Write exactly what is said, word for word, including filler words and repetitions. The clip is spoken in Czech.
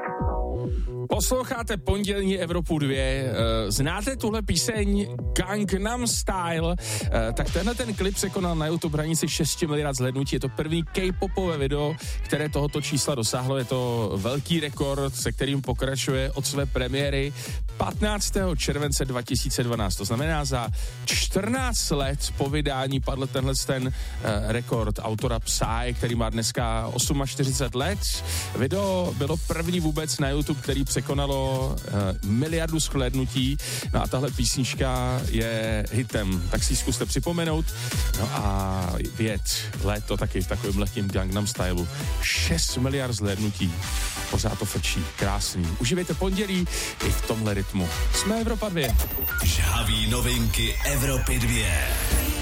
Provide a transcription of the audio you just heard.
Posloucháte pondělní Evropu dvě, znáte tuhle píseň Gangnam Style, tak tenhle ten klip překonal na YouTube hranici šest miliard zhlédnutí, je to první K-popové video, které tohoto čísla dosáhlo, je to velký rekord, se kterým pokračuje od své premiéry patnáctého července dva tisíce dvanáct, to znamená za čtrnáct let po vydání padl tenhle ten uh, rekord autora Psy, který má dneska čtyřicet osm let. Video bylo první vůbec na YouTube, který překonalo uh, miliardu shlédnutí, no a tahle písnička je hitem, tak si ji zkuste připomenout. No a věc, léto taky v takovém lehkém Gangnam Stylu, šest miliard zhlédnutí, pořád to frčí, krásný. Užívejte pondělí i v tomhle rytmu. Jsme Evropa dvě. Žhaví novinky Evropy dvě.